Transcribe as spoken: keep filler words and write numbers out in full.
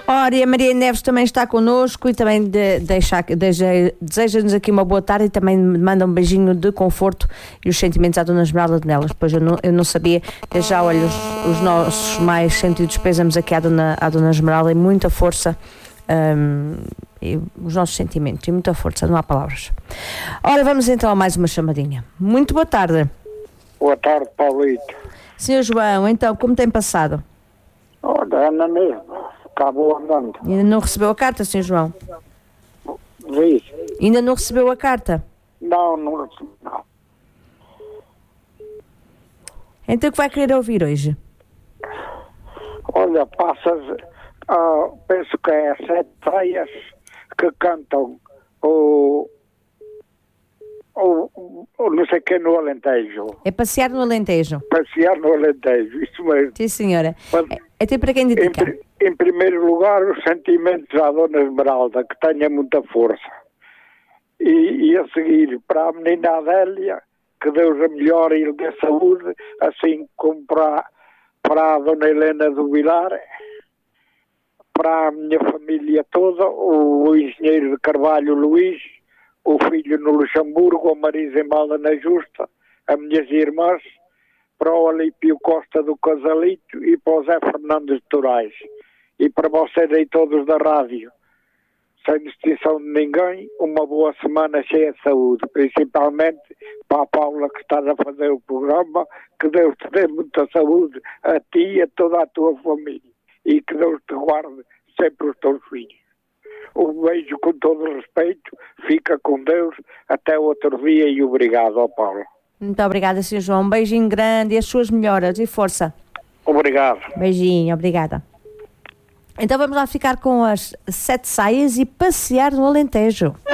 Ora, e a Maria Neves também está connosco e também de, deixa, deseja, deseja-nos aqui uma boa tarde e também me manda um beijinho de conforto e os sentimentos à Dona Esmeralda de Nelas. Pois eu não, eu não sabia. Desde já, olha, os, os nossos mais sentidos pésamos aqui à Dona, à Dona Esmeralda e muita força. Um, e os nossos sentimentos e muita força, não há palavras. Ora, vamos então a mais uma chamadinha. Muito boa tarde. Boa tarde, Paulito. senhor João, então, como tem passado? Olha, Ana mesmo, acabou andando. Ainda não recebeu a carta, senhor João? Diz? Ainda não recebeu a carta? Não, não recebi, não. Então o que vai querer ouvir hoje? Olha, passas, uh, penso que é Sete Feias que cantam o, o, o não sei quem no Alentejo. É passear no Alentejo? Passear no Alentejo, isso mesmo. Sim, senhora. Mas, é, até para quem dedica? Em, em primeiro lugar, os sentimentos à Dona Esmeralda, que tenha muita força. E, e a seguir, para a menina Adélia, que Deus a melhore e lhe dê saúde, assim como para, para a Dona Helena do Vilar, para a minha família toda, o engenheiro de Carvalho Luís, o filho no Luxemburgo, a Marisa Embalda na Justa, as minhas irmãs, para o Alípio Costa do Casalito e para o Zé Fernandes de Torais. E para vocês aí todos da rádio, sem distinção de ninguém, uma boa semana cheia de saúde, principalmente para a Paula que está a fazer o programa, que Deus te dê muita saúde a ti e a toda a tua família e que Deus te guarde sempre os teus filhos. Um beijo com todo o respeito, fica com Deus, até outro dia e obrigado, ó Paula. Muito obrigada, senhor João, um beijinho grande e as suas melhoras e força. Obrigado. Beijinho, obrigada. Então vamos lá ficar com as Sete Saias e passear no Alentejo.